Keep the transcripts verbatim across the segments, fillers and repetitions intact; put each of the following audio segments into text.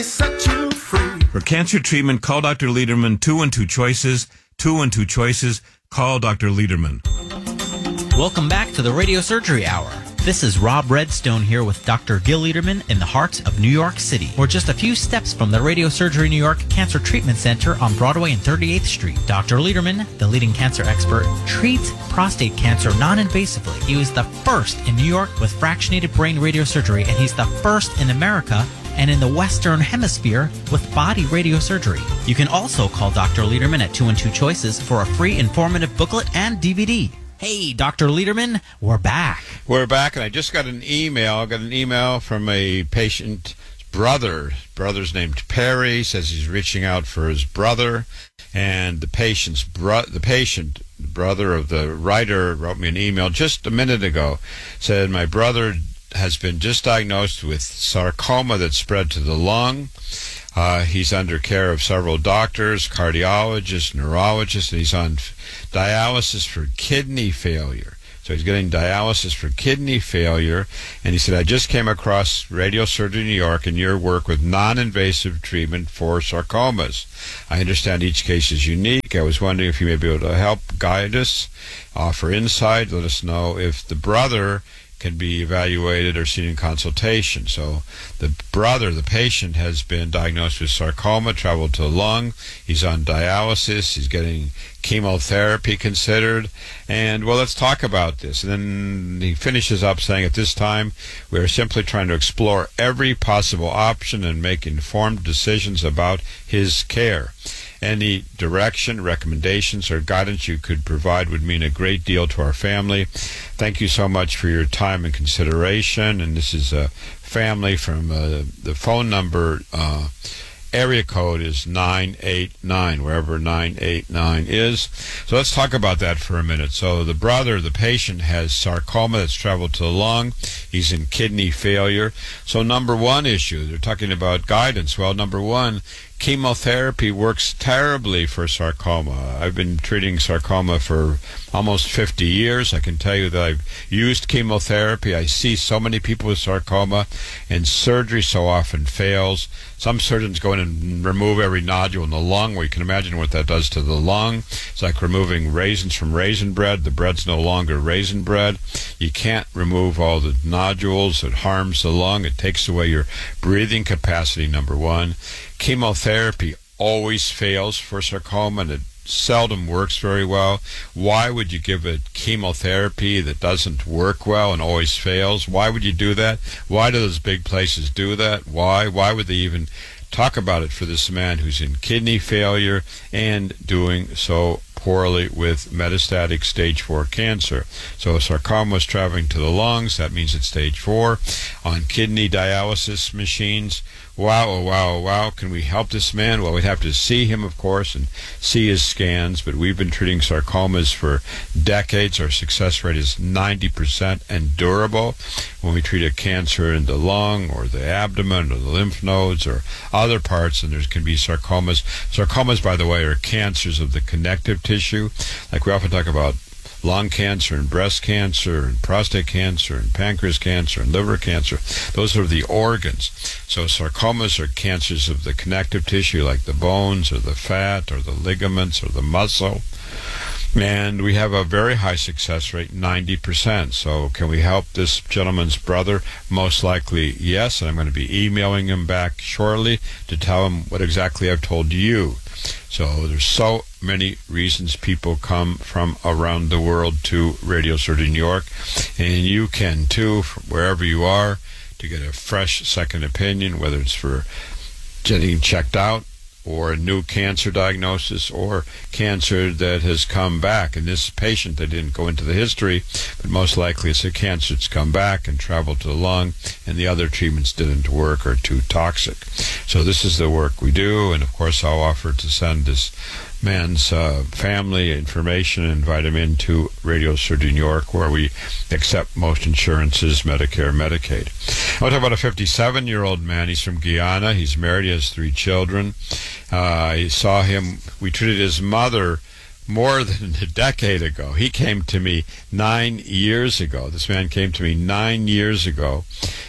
Set you free. For cancer treatment, call Doctor Lederman. Two and two choices. Two and two choices. Call Doctor Lederman. Welcome back to the Radio Surgery Hour. This is Rob Redstone here with Doctor Gil Lederman in the heart of New York City. We're just a few steps from the Radio Surgery New York Cancer Treatment Center on Broadway and thirty-eighth Street. Doctor Lederman, the leading cancer expert, treats prostate cancer non-invasively. He was the first in New York with fractionated brain radiosurgery, and he's the first in America and in the Western Hemisphere with body radiosurgery. You can also call Doctor Lederman at two and two choices for a free informative booklet and D V D. Hey, Doctor Lederman, we're back. We're back, and I just got an email. I got an email from a patient's brother. His brother's named Perry. Says he's reaching out for his brother, and the patient's bro- the patient, the brother of the writer, wrote me an email just a minute ago. Said my brother has been just diagnosed with sarcoma that spread to the lung. Uh, he's under care of several doctors, cardiologists, neurologists, and he's on dialysis for kidney failure. So he's getting dialysis for kidney failure, and he said, I just came across Radio Surgery New York and your work with non-invasive treatment for sarcomas. I understand each case is unique. I was wondering if you may be able to help guide us, offer insight, let us know if the brother can be evaluated or seen in consultation. So the brother, the patient, has been diagnosed with sarcoma, traveled to the lung. He's on dialysis. He's getting chemotherapy considered. And, well, let's talk about this. And then he finishes up saying, at this time, we are simply trying to explore every possible option and make informed decisions about his care. Any direction, recommendations, or guidance you could provide would mean a great deal to our family. Thank you so much for your time and consideration. And this is a family from uh, the phone number, uh, area code is nine eight nine, wherever nine eight nine is. So let's talk about that for a minute. So the brother, the patient, has sarcoma that's traveled to the lung. He's in kidney failure. So number one issue, they're talking about guidance. Well, number one, chemotherapy works terribly for sarcoma. I've been treating sarcoma for almost fifty years. I can tell you that I've used chemotherapy. I see so many people with sarcoma, and surgery so often fails. Some surgeons go in and remove every nodule in the lung. Well, you can imagine what that does to the lung. It's like removing raisins from raisin bread. The bread's no longer raisin bread. You can't remove all the nodules. It harms the lung. It takes away your breathing capacity, number one. Chemotherapy always fails for sarcoma, and it seldom works very well. Why would you give it chemotherapy that doesn't work well and always fails? Why would you do that? Why do those big places do that? Why? Why would they even talk about it for this man who's in kidney failure and doing so poorly with metastatic stage four cancer? So sarcoma is traveling to the lungs. That means it's stage four. On kidney dialysis machines. Wow, oh, wow, oh, wow. Can we help this man? Well, we'd have to see him, of course, and see his scans, but we've been treating sarcomas for decades. Our success rate is ninety percent and durable. When we treat a cancer in the lung or the abdomen or the lymph nodes or other parts, and there can be sarcomas. Sarcomas, by the way, are cancers of the connective tissue. Like we often talk about lung cancer and breast cancer and prostate cancer and pancreas cancer and liver cancer. Those are the organs. So sarcomas are cancers of the connective tissue, like the bones or the fat or the ligaments or the muscle. And we have a very high success rate, ninety percent. So can we help this gentleman's brother? Most likely, yes. And I'm going to be emailing him back shortly to tell him what exactly I've told you. So there's so many reasons people come from around the world to Radio Surgery New York. And you can, too, from wherever you are, to get a fresh second opinion, whether it's for getting checked out, or a new cancer diagnosis, or cancer that has come back. In this patient, they didn't go into the history, but most likely it's a cancer that's come back and traveled to the lung, and the other treatments didn't work or too toxic. So this is the work we do, and of course I'll offer to send this man's uh, family information and invite him into Radio Surgery New York, where we accept most insurances, Medicare, Medicaid. I want to talk about a fifty-seven-year-old man. He's from Guyana. He's married. He has three children. Uh, I saw him. We treated his mother more than a decade ago. He came to me nine years ago. This man came to me nine years ago,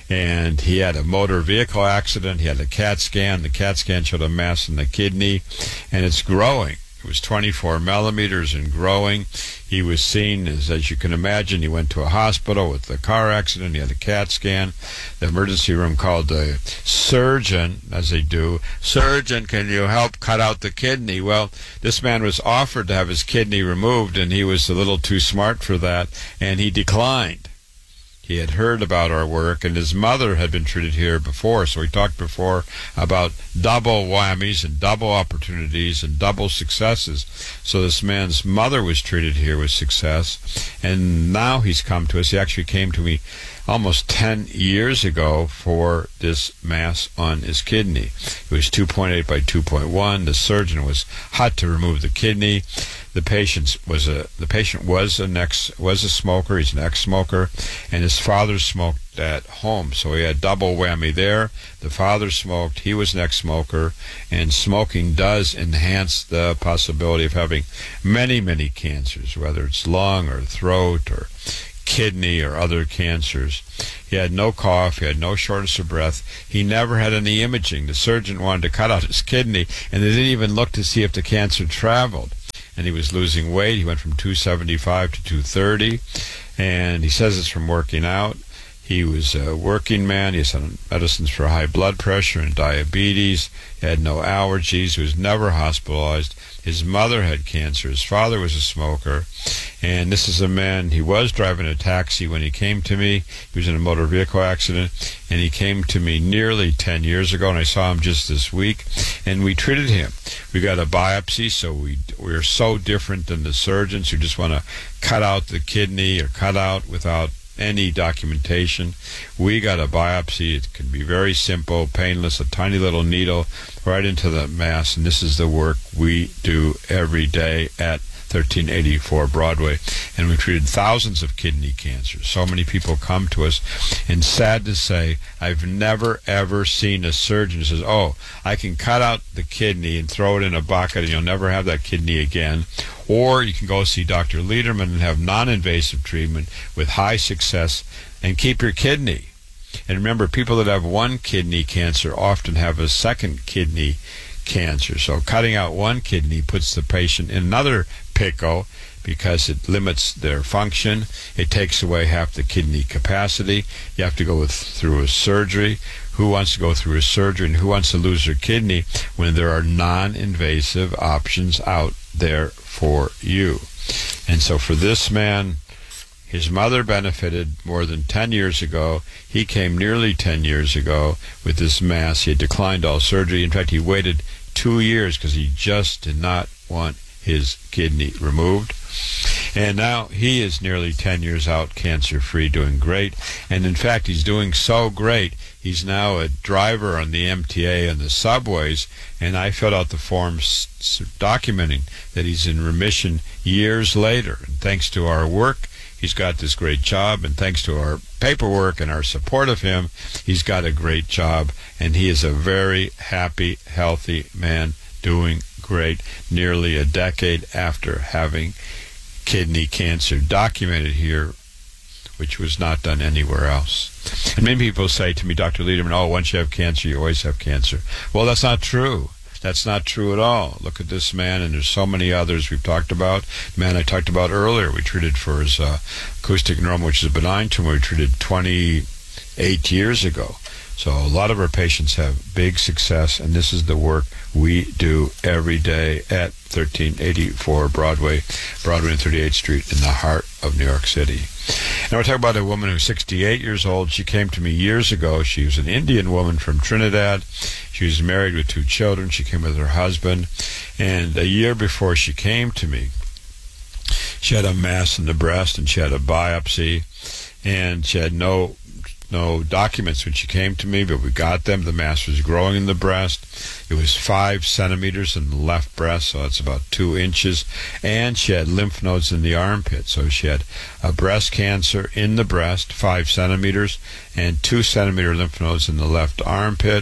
and he had a motor vehicle accident. He had a CAT scan. The CAT scan showed a mass in the kidney, and it's growing. It was twenty-four millimeters and growing. He was seen, as, as you can imagine, he went to a hospital with a car accident. He had a CAT scan. The emergency room called the surgeon, as they do. Surgeon, can you help cut out the kidney? Well, this man was offered to have his kidney removed, and he was a little too smart for that, and he declined. He had heard about our work, and his mother had been treated here before, so we talked before about double whammies and double opportunities and double successes. So this man's mother was treated here with success, and now he's come to us. He actually came to me almost ten years ago for this mass on his kidney. It was two point eight by two point one. The surgeon was hot to remove the kidney. The patient was a the patient was an ex was a smoker. He's an ex-smoker, and his father smoked at home, so he had double whammy there. The father smoked. He was an ex-smoker, and smoking does enhance the possibility of having many, many cancers, whether it's lung or throat or kidney or other cancers. He had no cough. He had no shortness of breath. He never had any imaging. The surgeon wanted to cut out his kidney, and they didn't even look to see if the cancer traveled. And he was losing weight. He went from two seventy-five to two thirty, and he says it's from working out. He was a working man. He was on medicines for high blood pressure and diabetes. He had no allergies. He was never hospitalized. His mother had cancer. His father was a smoker. And this is a man, he was driving a taxi when he came to me. He was in a motor vehicle accident, and he came to me nearly ten years ago, and I saw him just this week, and we treated him. We got a biopsy, so we, we're so different than the surgeons who just want to cut out the kidney or cut out without any documentation. We got a biopsy. It can be very simple, painless, a tiny little needle right into the mass, and this is the work we do every day at thirteen eighty-four Broadway, and we've treated thousands of kidney cancers. So many people come to us, and sad to say, I've never ever seen a surgeon who says, oh, I can cut out the kidney and throw it in a bucket and you'll never have that kidney again. Or you can go see Doctor Lederman and have non-invasive treatment with high success and keep your kidney. And remember, people that have one kidney cancer often have a second kidney cancer. So cutting out one kidney puts the patient in another pickle because it limits their function. It takes away half the kidney capacity. You have to go with, through a surgery. Who wants to go through a surgery, and who wants to lose their kidney when there are non-invasive options out there for you? And so for this man, his mother benefited more than ten years ago. He came nearly ten years ago with this mass. He had declined all surgery. In fact, he waited two years because he just did not want his kidney removed. And now he is nearly ten years out, cancer-free, doing great. And in fact, he's doing so great, he's now a driver on the M T A and the subways, and I filled out the forms documenting that he's in remission years later. And thanks to our work, he's got this great job, and thanks to our paperwork and our support of him, he's got a great job, and he is a very happy, healthy man doing great nearly a decade after having kidney cancer documented here, which was not done anywhere else. And many people say to me, Doctor Lederman, oh, once you have cancer, you always have cancer. Well, that's not true. That's not true at all. Look at this man, and there's so many others we've talked about. The man I talked about earlier, we treated for his uh, acoustic neuroma, which is a benign tumor. We treated twenty-eight years ago. So a lot of our patients have big success, and this is the work we do every day at thirteen eighty-four Broadway, Broadway and thirty-eighth Street in the heart of New York City. Now we're talking about a woman who's sixty-eight years old. She came to me years ago. She was an Indian woman from Trinidad. She was married with two children. She came with her husband. And a year before she came to me, she had a mass in the breast, and she had a biopsy, and she had no no documents when she came to me, but we got them. The mass was growing in the breast. It was five centimeters in the left breast, so it's about two inches. And she had lymph nodes in the armpit. So she had a breast cancer in the breast, five centimeters, and two centimeter lymph nodes in the left armpit.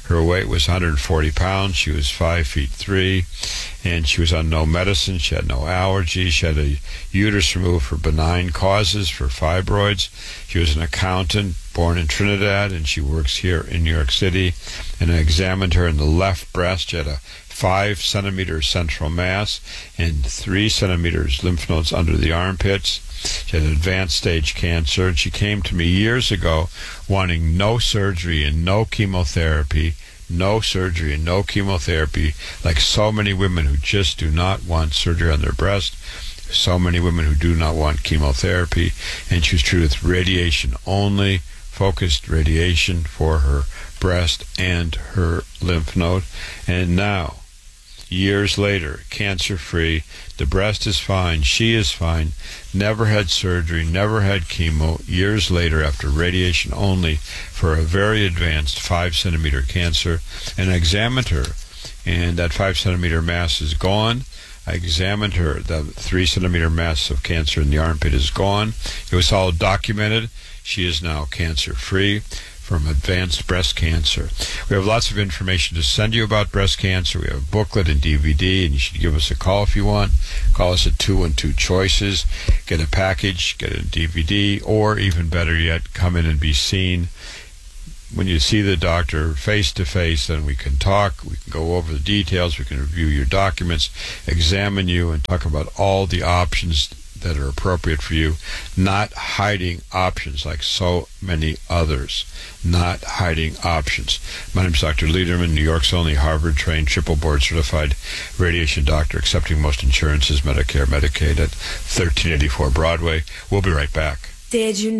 Her weight was one hundred forty pounds. She was five feet three, and she was on no medicine. She had no allergies. She had a uterus removed for benign causes, for fibroids. She was an accountant, born in Trinidad, and she works here in New York City. And I examined her in the left breast. She had a five centimeter central mass and three centimeters lymph nodes under the armpits. She had advanced stage cancer, and she came to me years ago wanting no surgery and no chemotherapy, no surgery and no chemotherapy, like so many women who just do not want surgery on their breast, so many women who do not want chemotherapy, and she was treated with radiation only, focused radiation for her breast and her lymph node. And now, years later, cancer-free, the breast is fine, she is fine, never had surgery, never had chemo, years later after radiation only for a very advanced five centimeter cancer. And I examined her, and that five centimeter mass is gone. I examined her, the three centimeter mass of cancer in the armpit is gone. It was all documented. She is now cancer-free from advanced breast cancer. We have lots of information to send you about breast cancer. We have a booklet and D V D, and you should give us a call if you want. Call us at two one two choices. Get a package, get a D V D, or even better yet, come in and be seen. When you see the doctor face-to-face, then we can talk, we can go over the details, we can review your documents, examine you, and talk about all the options that are appropriate for you, not hiding options like so many others, not hiding options. My name is Doctor Lederman, New York's only Harvard-trained, triple board-certified radiation doctor, accepting most insurances, Medicare, Medicaid, at thirteen eighty-four Broadway. We'll be right back. Did you